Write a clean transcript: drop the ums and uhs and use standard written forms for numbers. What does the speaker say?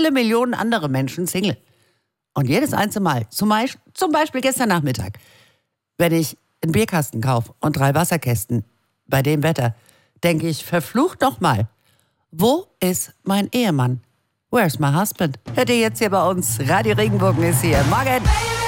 viele Millionen andere Menschen Single. Und jedes einzelne Mal, zum Beispiel gestern Nachmittag, wenn ich einen Bierkasten kaufe und 3 Wasserkästen bei dem Wetter, denke ich, verflucht doch mal, wo ist mein Ehemann? Where's my husband? Hört ihr jetzt hier bei uns. Radio Regenbogen ist hier. Morgen!